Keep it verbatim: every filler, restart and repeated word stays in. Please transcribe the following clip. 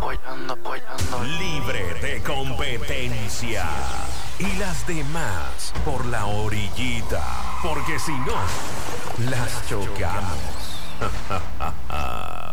apoyando, apoyando. Libre de competencia. Y las demás por la orillita. Porque si no, las chocamos.